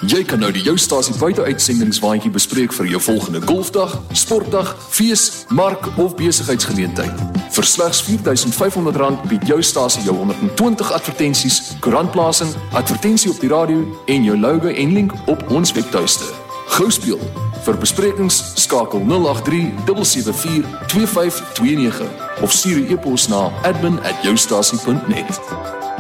Jy kan nou die Joustasie buiteuitsendingwaandjie bespreek vir jou volgende golfdag, sportdag, fees, mark of besigheidsgeleentheid. Vir slegs R4.500 bied Joustasie jou 120 advertensies, koerantplasing, advertensie op die radio en jou logo en link op ons webtuiste. Gou speel. Vir besprekings skakel 083 774 2529 of stuur 'n e-pos na admin@joustasie.net.